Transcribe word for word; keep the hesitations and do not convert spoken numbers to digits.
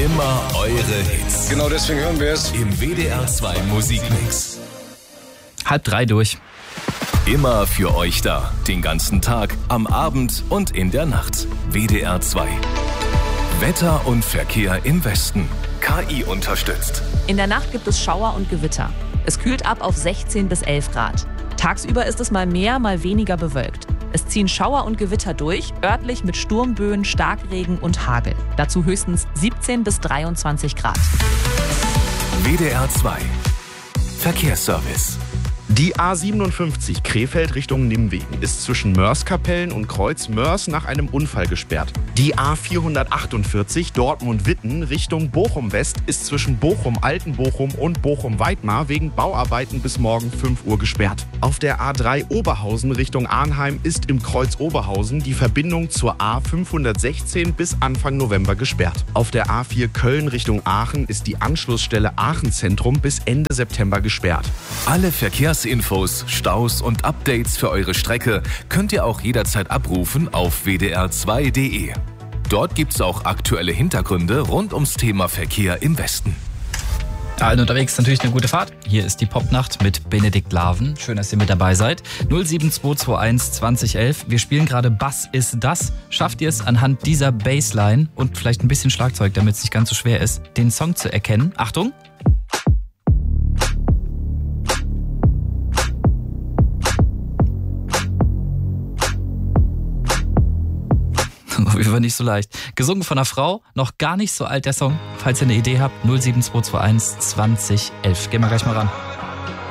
Immer eure Hits. Genau deswegen hören wir es im W D R zwei Musikmix. Halb drei durch. Immer für euch da. Den ganzen Tag, am Abend und in der Nacht. W D R zwei. Wetter und Verkehr im Westen. K I unterstützt. In der Nacht gibt es Schauer und Gewitter. Es kühlt ab auf sechzehn bis elf Grad. Tagsüber ist es mal mehr, mal weniger bewölkt. Es ziehen Schauer und Gewitter durch, örtlich mit Sturmböen, Starkregen und Hagel. Dazu höchstens siebzehn bis dreiundzwanzig Grad. W D R zwei. Verkehrsservice. Die A siebenundfünfzig Krefeld Richtung Nimwegen ist zwischen Moerskapellen und Kreuz Moers nach einem Unfall gesperrt. Die A vierhundertachtundvierzig Dortmund-Witten Richtung Bochum-West ist zwischen Bochum-Altenbochum und Bochum-Weidmar wegen Bauarbeiten bis morgen fünf Uhr gesperrt. Auf der A drei Oberhausen Richtung Arnheim ist im Kreuz Oberhausen die Verbindung zur A fünfhundertsechzehn bis Anfang November gesperrt. Auf der A vier Köln Richtung Aachen ist die Anschlussstelle Aachen-Zentrum bis Ende September gesperrt. Alle Verkehrsinfos, Staus und Updates für eure Strecke könnt ihr auch jederzeit abrufen auf w d r zwei punkt d e. Dort gibt's auch aktuelle Hintergründe rund ums Thema Verkehr im Westen. Allen unterwegs natürlich eine gute Fahrt. Hier ist die Popnacht mit Benedikt Laven. Schön, dass ihr mit dabei seid. null sieben zwei zwei eins zwanzig elf. Wir spielen gerade Was ist das? Schafft ihr es anhand dieser Bassline und vielleicht ein bisschen Schlagzeug, damit es nicht ganz so schwer ist, den Song zu erkennen? Achtung! War nicht so leicht. Gesungen von einer Frau, noch gar nicht so alt der Song. Falls ihr eine Idee habt, null sieben zwei zwei eins zwanzig elf. Gehen wir gleich mal ran.